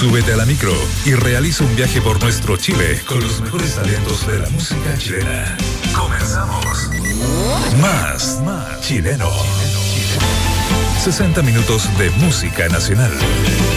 Súbete a la micro y realiza un viaje por nuestro Chile con los mejores talentos de la música chilena. Comenzamos. Más chileno. 60 minutos de música nacional.